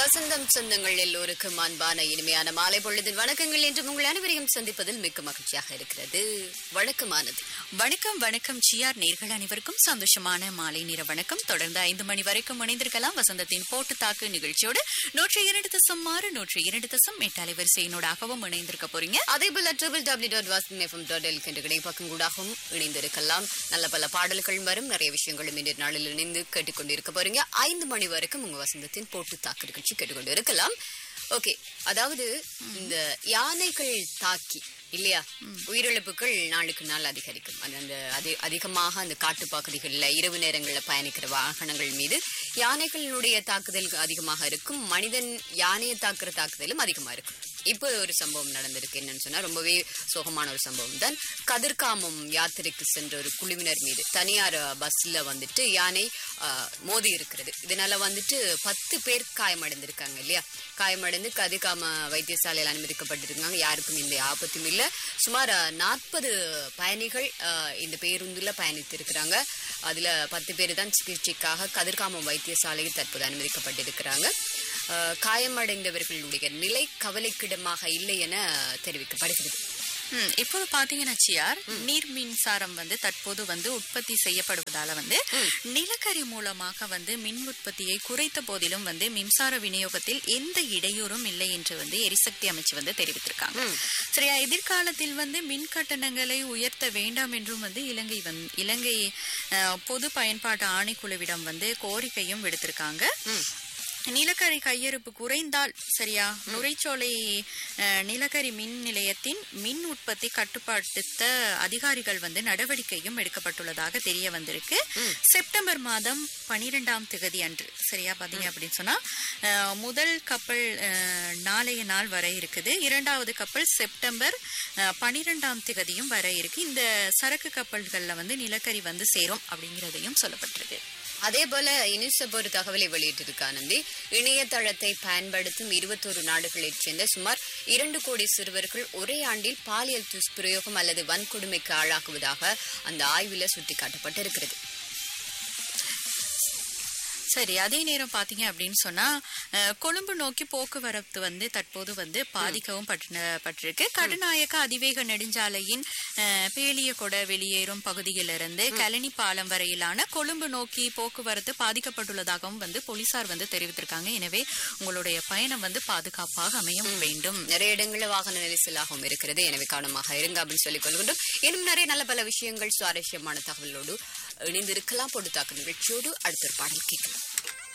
வசந்தம் சொந்தங்கள் எல்லோருக்கும் அன்பான இனிமையான மாலை பொழுதின் வணக்கங்கள் என்று உங்கள் அனைவரையும் சந்திப்பதில் மிக்க மகிழ்ச்சியாக இருக்கிறது. வணக்கமானது. வணக்கம் வணக்கம் ஜிஆர் நேர்கள் அனைவருக்கும் சந்தோஷமான மாலை நேர வணக்கம். தொடர்ந்து 5 மணி வரைக்கும் இணைந்திருக்கலாம் வசந்தத்தின் போட்டு தாக்கு நிகழ்ச்சியோடு 102.6 102.8 அலைவரிசையினோடாகவும் இணைந்திருக்க போறீங்க. அதேபோல www.vasantham.fm.l என்ற இணைப்பக்கம் கூடாகவும் இணைந்திருக்கலாம். நல்ல பல பாடல்கள் வரும், நிறைய விஷயங்களும் இன்றைய நாளில் இணைந்து கேட்டுக்கொண்டிருக்க போறீங்க. 5 மணி வரைக்கும் உங்க வசந்தத்தின் போட்டு தாக்கு நிகழ்ச்சி கேட்டுக்கொண்டு இருக்கலாம். ஓகே, அதாவது இந்த யானைகள் தாக்கி இல்லையா உயிரிழப்புகள் நாளுக்கு நாள் அதிகரிக்கும். அதிகமாக அந்த காட்டுப்பகுதிகளில் இரவு நேரங்களில் பயணிக்கிற வாகனங்கள் மீது யானைகளினுடைய தாக்குதல் அதிகமாக இருக்கும். மனிதன் யானையை தாக்குற தாக்குதலும் அதிகமா இருக்கும். இப்போ ஒரு சம்பவம் நடந்திருக்கு. என்னன்னு சொன்னா ரொம்பவே சோகமான ஒரு சம்பவம் தான். கதிர்காமம் யாத்திரைக்கு சென்ற ஒரு குழுவினர் மீது தனியார் பஸ்ல வந்துட்டு யானை மோதி இருக்கிறது. இதனால வந்துட்டு 10 பேர் காயமடைந்திருக்காங்க இல்லையா. காயமடைந்து கதிர்காம வைத்தியசாலையில் அனுமதிக்கப்பட்டிருக்காங்க. யாருக்கும் இந்த ஆபத்தும் இல்லை. சுமார் 40 பயணிகள் இந்த பேருந்துல பயணித்து இருக்கிறாங்க. அதுல 10 பேர் தான் சிகிச்சைக்காக கதிர்காமம் வைத்தியசாலையில் தற்போது அனுமதிக்கப்பட்டிருக்கிறாங்க. காயமடைந்தவர்களுடைய நிலை கவலைக்கிடமாக இல்லை என தெரிவிக்கப்படுகிறது. இப்போது பாத்தீங்கன்னா சியார், நீர் மின்சாரம் தற்போது உற்பத்தி செய்யப்படுவதால நிலக்கரி மூலமாக மின் உற்பத்தியை குறைத்த போதிலும் மின்சார விநியோகத்தில் எந்த இடையூறும் இல்லை என்று எரிசக்தி அமைச்சு தெரிவித்திருக்காங்க. சரியா, எதிர்காலத்தில் மின் கட்டணங்களை உயர்த்த வேண்டாம் என்றும் இலங்கை பொது பயன்பாட்டு ஆணைக்குழுவிடம் கோரிக்கையும் விடுத்திருக்காங்க. நிலக்கரி கையிருப்பு குறைந்தால் சரியா நுரைச்சோலை நிலக்கரி மின் நிலையத்தின் மின் உற்பத்தி கட்டுப்படுத்த அதிகாரிகள் நடவடிக்கையும் எடுக்கப்பட்டுள்ளதாக தெரிய வந்திருக்கு. செப்டம்பர் மாதம் 12ஆம் தேதி அன்று சரியா பாத்தீங்க அப்படின்னு சொன்னா முதல் கப்பல் நாளைய நாள் வர இருக்குது. 2வது கப்பல் செப்டம்பர் 12ஆம் தேதியும் வர இருக்கு. இந்த சரக்கு கப்பல்கள்ல நிலக்கரி சேரும் அப்படிங்கிறதையும் சொல்லப்பட்டிருக்கு. அதே போல யுனிசெஃப் ஒரு தகவலை வெளியிட்டிருக்கானந்தி. இணையதளத்தை பயன்படுத்தும் 21 நாடுகளைச் சேர்ந்த சுமார் 2 கோடி சிறுவர்கள் ஒரே ஆண்டில் பாலியல் துஷ்பிரயோகம் அல்லது வன்கொடுமைக்கு ஆளாக்குவதாக அந்த ஆய்வில் சுட்டிக்காட்டப்பட்டிருக்கிறது. சரி, அதே நேரம் பாத்தீங்க அப்படின்னு சொன்னா கொழும்பு நோக்கி போக்குவரத்து தற்போது பாதிக்கவும் பட்டிருக்கு. கடுநாயக்க அதிவேக நெடுஞ்சாலையின் பேலியகொட வெளியேறும் பகுதியிலிருந்து கலனி பாலம் வரையிலான கொழும்பு நோக்கி போக்குவரத்து பாதிக்கப்பட்டுள்ளதாகவும் போலீசார் தெரிவித்திருக்காங்க. எனவே உங்களுடைய பயணம் பாதுகாப்பாக அமைய வேண்டும். நிறைய இடங்களில் வாகன நெரிசலாகவும் இருக்கிறது. எனவே கவனமாக இருங்க அப்படின்னு சொல்லிக் கொள்கின்றோம். இன்னும் நிறைய நல்ல பல விஷயங்கள் சுவாரஸ்யமான தகவலோடு இணைந்திருக்கலாம். பொடுத்தாக்கு நிகழ்ச்சியோடு அடுத்த ஒரு பாடல் கேட்கலாம்.